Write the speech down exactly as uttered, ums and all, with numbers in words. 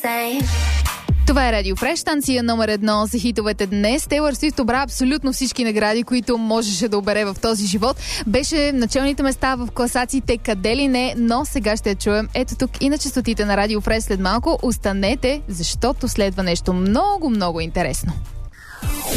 same. Това е Радио Фреш, станция номер едно за хитовете днес. Тейлър Свифт обра абсолютно всички награди, които можеше да обере в този живот. Беше началните места в класациите къде ли не, но сега ще я чуем ето тук и на честотите на Радио Фреш след малко. Останете, защото следва нещо много, много интересно.